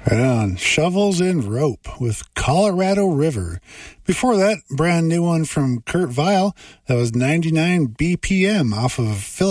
Right on. Shovels and Rope with Colorado River. Before that, brand new one from Kurt Vile. That was 99 BPM off of Philip